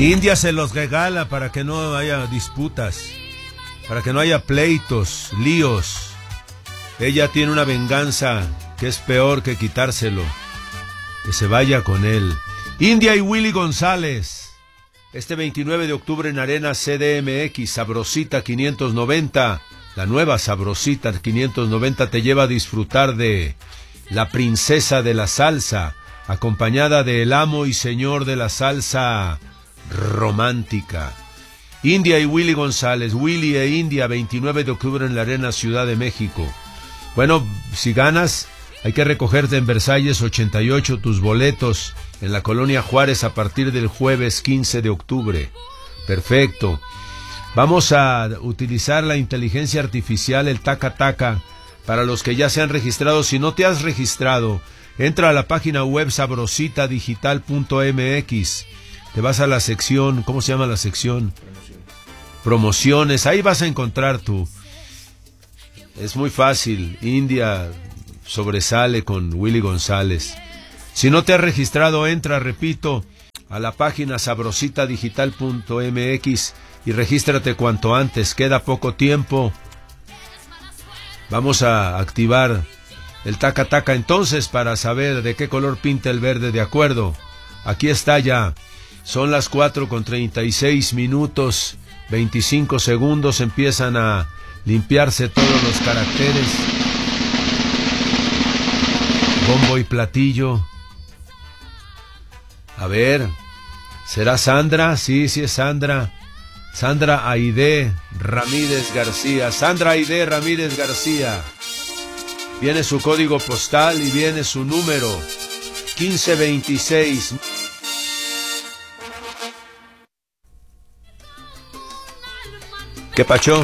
India se los regala para que no haya disputas, para que no haya pleitos, líos. Ella tiene una venganza que es peor que quitárselo. Que se vaya con él. India y Willy González. Este 29 de octubre en Arena CDMX, Sabrosita 590. La nueva Sabrosita 590 te lleva a disfrutar de La Princesa de la Salsa, acompañada de el amo y señor de la salsa romántica. India y Willy González, Willy e India, 29 de octubre en la Arena Ciudad de México. Bueno, si ganas, hay que recogerte en Versalles 88 tus boletos en la Colonia Juárez a partir del jueves 15 de octubre. Perfecto. Vamos a utilizar la inteligencia artificial, el taca taca, para los que ya se han registrado. Si no te has registrado, entra a la página web sabrositadigital.mx. Te vas a la sección, ¿cómo se llama la sección? Promociones. Ahí vas a encontrar tú. Es muy fácil. India sobresale con Willy González. Si no te has registrado, entra, repito, a la página sabrositadigital.mx y regístrate cuanto antes. Queda poco tiempo. Vamos a activar el taca taca entonces para saber de qué color pinta el verde, ¿de acuerdo? Aquí está ya. Son las 4:36, 25 segundos. Empiezan a limpiarse todos los caracteres. Bombo y platillo. A ver, ¿será Sandra? Sí, es Sandra. Sandra Aide Ramírez García. Sandra Aide Ramírez García. Viene su código postal y viene su número. 1526. ¿Qué pacho?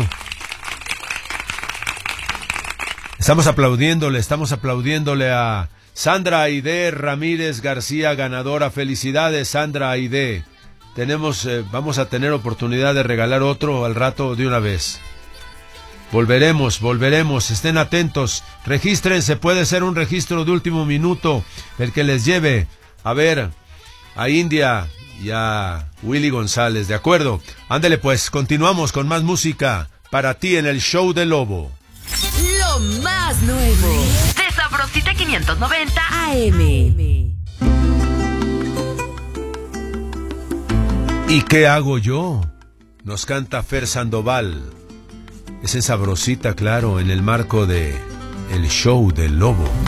Estamos aplaudiéndole a Sandra Aide Ramírez García, ganadora. Felicidades, Sandra Aide. Vamos a tener oportunidad de regalar otro al rato de una vez. Volveremos, estén atentos, regístrense, puede ser un registro de último minuto el que les lleve a ver a India y a Willy González, ¿de acuerdo? Ándele pues, continuamos con más música para ti en el show de Lobo. Lo más nuevo de Sabrosita 590 AM. ¿Y qué hago yo? Nos canta Fer Sandoval. Es en Sabrosita, claro, en el marco de el show del Lobo.